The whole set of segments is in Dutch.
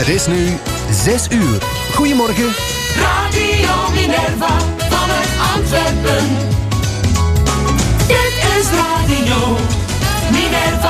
Het is nu 6 uur. Goedemorgen. Radio Minerva vanuit Antwerpen. Dit is Radio Minerva.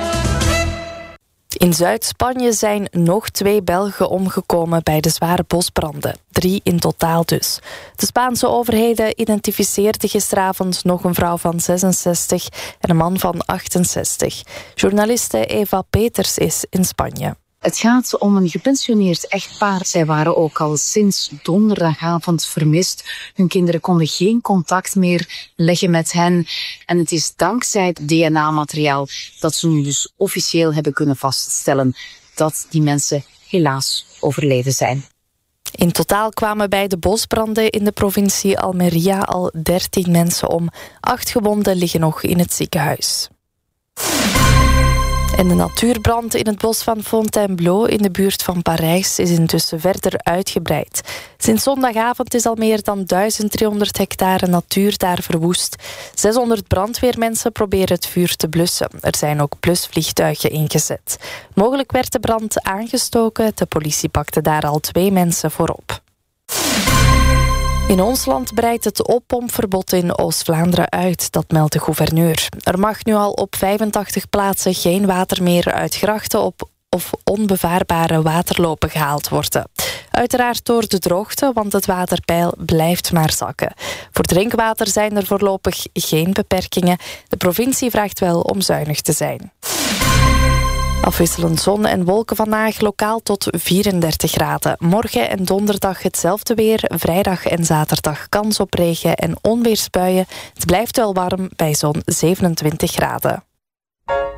In Zuid-Spanje zijn nog 2 Belgen omgekomen bij de zware bosbranden. 3 in totaal dus. De Spaanse overheden identificeerden gisteravond nog een vrouw van 66 en een man van 68. Journaliste Eva Peters is in Spanje. Het gaat om een gepensioneerd echtpaar. Zij waren ook al sinds donderdagavond vermist. Hun kinderen konden geen contact meer leggen met hen. En het is dankzij het DNA-materiaal dat ze nu dus officieel hebben kunnen vaststellen dat die mensen helaas overleden zijn. In totaal kwamen bij de bosbranden in de provincie Almería al 13 mensen om. 8 gewonden liggen nog in het ziekenhuis. En de natuurbrand in het bos van Fontainebleau in de buurt van Parijs is intussen verder uitgebreid. Sinds zondagavond is al meer dan 1300 hectare natuur daar verwoest. 600 brandweermensen proberen het vuur te blussen. Er zijn ook blusvliegtuigen ingezet. Mogelijk werd de brand aangestoken. De politie pakte daar al 2 mensen voor op. In ons land breidt het oppompverbod in Oost-Vlaanderen uit, dat meldt de gouverneur. Er mag nu al op 85 plaatsen geen water meer uit grachten of onbevaarbare waterlopen gehaald worden. Uiteraard door de droogte, want het waterpeil blijft maar zakken. Voor drinkwater zijn er voorlopig geen beperkingen. De provincie vraagt wel om zuinig te zijn. Afwisselend zon en wolken vandaag, lokaal tot 34 graden. Morgen en donderdag hetzelfde weer. Vrijdag en zaterdag kans op regen en onweersbuien. Het blijft wel warm bij zo'n 27 graden.